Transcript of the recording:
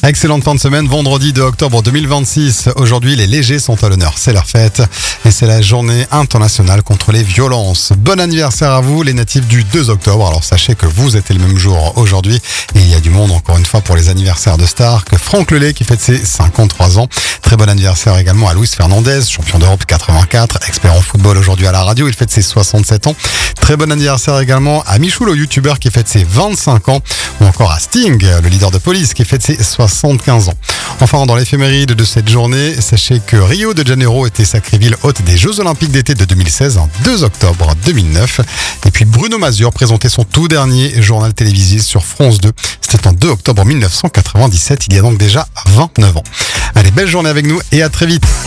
Excellente fin de semaine, vendredi 2 octobre 2026. Aujourd'hui, les légers sont à l'honneur. C'est leur fête et c'est la journée internationale contre les violences. Bon anniversaire à vous, les natifs du 2 octobre. Alors sachez que vous êtes le même jour aujourd'hui et il y a du monde encore une fois pour les anniversaires de stars que Franck Lelay qui fête ses 53 ans. Très bon anniversaire également à Luis Fernandez, champion d'Europe 84, expert en football aujourd'hui à la radio. Il fête ses 67 ans. Très bon anniversaire également à Michou, le youtubeur qui fête ses 25 ans. Ou encore à Sting, le leader de Police qui fête ses 75 ans. Enfin, dans l'éphéméride de cette journée, sachez que Rio de Janeiro était sacrée ville hôte des Jeux Olympiques d'été de 2016 en 2 octobre 2009. Et puis Bruno Mazur présentait son tout dernier journal télévisé sur France 2. C'était en 2 octobre 1997, il y a donc déjà 29 ans. Allez, belle journée avec nous et à très vite.